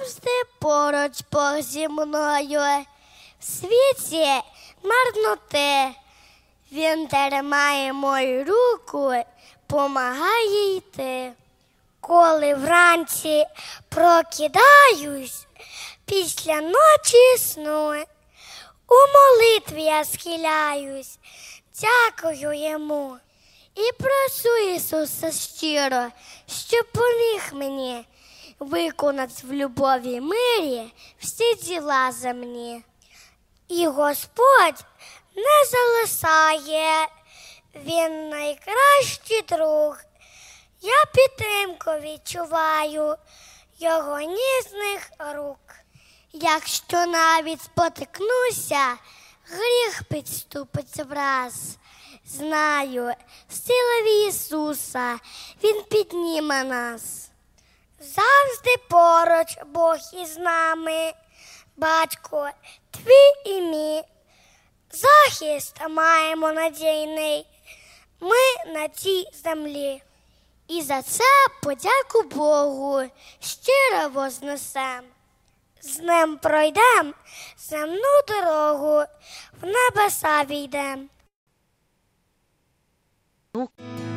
завжди поруч Бог зі мною. В світі марноти. Він тримає мою руку, помагає йти. Коли вранці прокидаюсь, після ночі сну, у молитві я схиляюсь, дякую йому. І прошу Ісуса щиро, щоб поміг мені виконати в любові мирі всі діла земні. І Господь не залишає, Він найкращий друг. Я підтримку відчуваю Його ніжних рук. Якщо навіть спотикнуся, гріх підступить враз. Знаю, сила в Ісуса, Він підніме нас. Завжди поруч Бог із нами, Батько твій і мій. Захист маємо надійний ми на цій землі. І за це подяку Богу щиро вознесем. З ним пройдем земну дорогу, в небеса війдем.